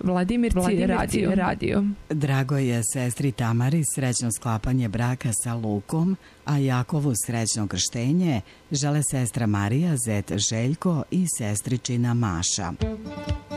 Vladimirci radio. Drago je sestri Tamari srećno sklapanje braka sa Lukom, a Jakovu srećno krštenje žele sestra Marija, zet Željko i sestričina Maša.